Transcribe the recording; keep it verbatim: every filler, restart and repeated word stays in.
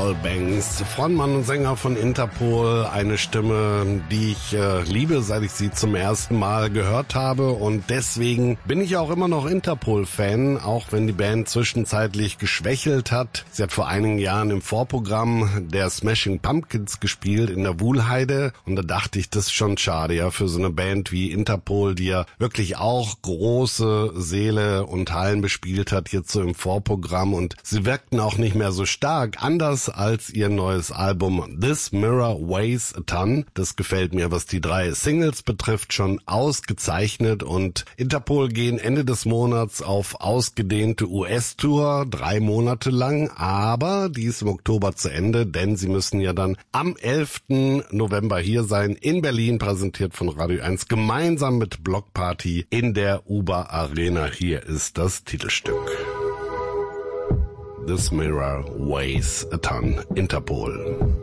Paul Banks, Frontmann und Sänger von Interpol, eine Stimme, die ich äh, liebe, seit ich sie zum ersten Mal gehört habe, und deswegen bin ich auch immer noch Interpol-Fan, auch wenn die Band zwischenzeitlich geschwächelt hat. Sie hat vor einigen Jahren im Vorprogramm der Smashing Pumpkins gespielt in der Wuhlheide, und da dachte ich, das ist schon schade, ja, für so eine Band wie Interpol, die ja wirklich auch große Seele und Hallen bespielt hat, jetzt so im Vorprogramm, und sie wirkten auch nicht mehr so stark, anders als ihr neues Album This Mirror Weighs a Ton. Das gefällt mir, was die drei Singles betrifft, schon ausgezeichnet, und Interpol gehen Ende des Monats auf ausgedehnte U S-Tour, drei Monate lang, aber die ist im Oktober zu Ende, denn sie müssen ja dann am elften November hier sein, in Berlin, präsentiert von Radio eins, gemeinsam mit Block Party in der Uber Arena. Hier ist das Titelstück. This Mirror Weighs a Ton, Interpol.